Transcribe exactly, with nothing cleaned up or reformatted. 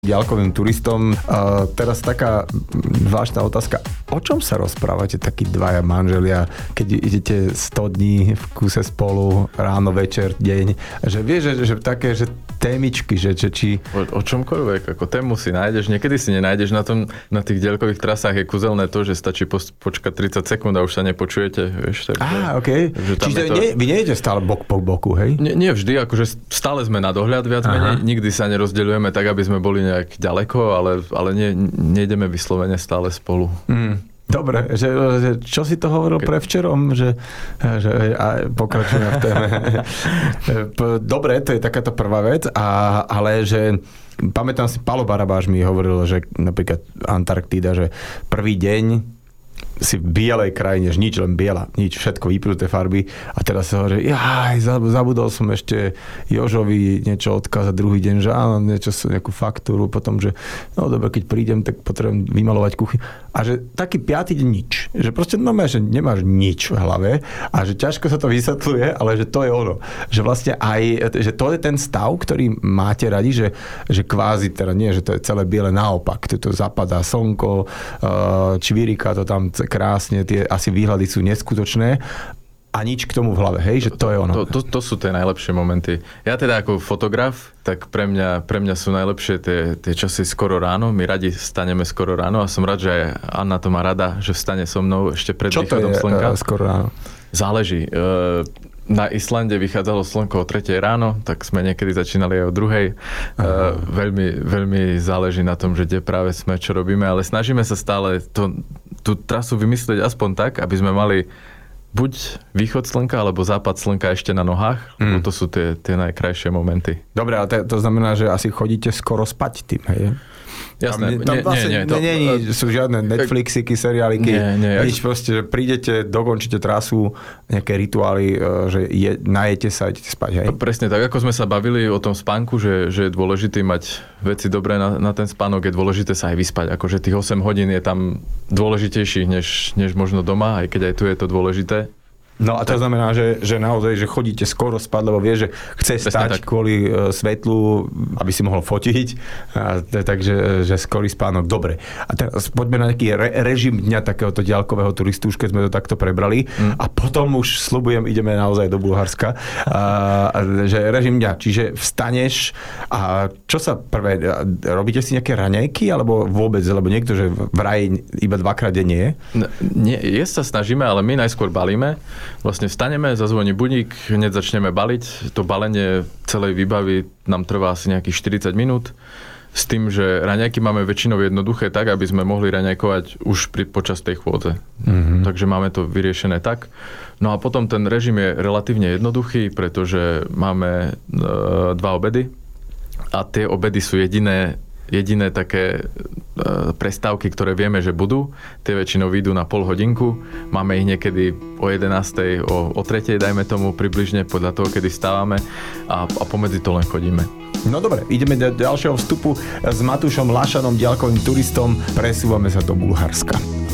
diaľkovým turistom. Uh, teraz taká vážna otázka. O čom sa rozprávate takí dvaja manželia, keď idete sto dní v kuse spolu, ráno, večer, deň? Že vieš, že, že také, že témičky, že, že či... O, o čomkoľvek, ako tému si nájdeš, niekedy si nenájdeš, na tom, na tých diaľkových trasách je kúzelné to, že stačí pos, počkať tridsať sekúnd a už sa nepočujete, vieš. Takže, Á, okej. Okay. Čiže to... nie, vy nejdete stále bok po boku, hej? Nie, nie vždy, akože stále sme na dohľad viac Aha. menej, nikdy sa nerozdeľujeme tak, aby sme boli nejak ďaleko, ale, ale nie, nejdeme vyslovene stále spolu. Mm. Dobre, že, že čo si to hovoril pre včerom, že, že a pokračujeme v téme. Dobre, to je takáto prvá vec, a, ale že pamätám si, Palo Barabáš mi hovoril, že napríklad Antarktída, že prvý deň si v bielej krajine, že nič, len biela, nič, všetko vypnuté farby a teraz sa hovorí, jaj, zabudol som ešte Jožovi niečo odkázať druhý deň, že áno, niečo, nejakú faktúru, potom, že no dobre, keď prídem, tak potrebujem vymalovať kuchyň. A že taký piatý deň nič. Že proste no, že nemáš nič v hlave a že ťažko sa to vysvetľuje, ale že to je ono. Že vlastne aj, že to je ten stav, ktorý máte radi, že, že kvázi, teda nie, že to je celé biele, naopak, to zapadá slnko, čvíriká to tam krásne, tie asi výhľady sú neskutočné a nič k tomu v hlave, hej, že to je ono. To, to, to sú tie najlepšie momenty. Ja teda ako fotograf, tak pre mňa, pre mňa sú najlepšie tie, tie časy skoro ráno. My radi vstaneme skoro ráno a som rád, že aj Anna to má rada, že vstane so mnou ešte pred východom slnka. Čo to je skoro ráno? Záleží. Na Islande vychádzalo slnko o tretej ráno, tak sme niekedy začínali aj o druhej. Uh, veľmi, veľmi záleží na tom, že kde práve sme, čo robíme, ale snažíme sa stále to, tú trasu vymyslieť aspoň tak, aby sme mali buď východ slnka, alebo západ slnka ešte na nohách, mm. lebo to sú tie, tie najkrajšie momenty. Dobre, ale to, to znamená, že asi chodíte skoro spať tým, hej? Jasné, tam, tam nie, vlastne nie, nie, to, nie, nie, sú žiadne Netflixiky, seriáliky, nie, nie, nič, proste, že prídete, dokončíte trasu, nejaké rituály, že je, najete sa, idete spať, hej? Presne tak, ako sme sa bavili o tom spánku, že, že je dôležité mať veci dobré na, na ten spánok, je dôležité sa aj vyspať, akože tých osem hodín je tam dôležitejších, než, než možno doma, aj keď aj tu je to dôležité. No a to tak znamená, že, že naozaj, že chodíte skoro spať, lebo vie, že chce stať kvôli uh, svetlu, aby si mohol fotiť. A, takže že skorý spánok. Dobre. A teraz poďme na nejaký re, režim dňa takéhoto diaľkového turistu, už keď sme to takto prebrali. Mm. A potom už, sľubujem, ideme naozaj do Bulharska. A, že režim dňa. Čiže vstaneš a čo sa prvé, robíte si nejaké raňajky, alebo vôbec, lebo niekto, že vraj iba dvakrát denne je? No, nie, jesť sa snažíme, ale my najskôr balíme. Vlastne vstaneme, zazvoní budík, hneď začneme baliť. To balenie celej výbavy nám trvá asi nejakých štyridsať minút. S tým, že raňajky máme väčšinou jednoduché tak, aby sme mohli raňajkovať už pri, počas tej chôdze. Mm-hmm. Takže máme to vyriešené tak. No a potom ten režim je relatívne jednoduchý, pretože máme e, dva obedy a tie obedy sú jediné Jediné také prestávky, ktoré vieme, že budú. Tie väčšinou vyjdú na pol hodinku. Máme ich niekedy o jedenástej, o, o tretej, dajme tomu približne, podľa toho, kedy stávame a, a pomedzi to len chodíme. No dobre, ideme do ďalšieho vstupu s Matúšom Lašanom, diaľkovým turistom. Presúvame sa do Bulharska.